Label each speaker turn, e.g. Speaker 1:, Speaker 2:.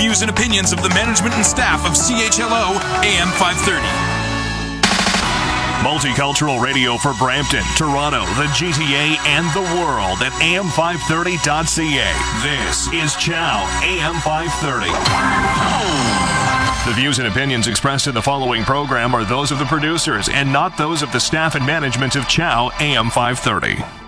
Speaker 1: views and opinions of the management and staff of CHLO AM 530.
Speaker 2: Multicultural radio for Brampton, Toronto, the GTA, and the world at am530.ca. This is Chow AM 530. The views and opinions expressed in the following program are those of the producers and not those of the staff and management of Chow AM 530.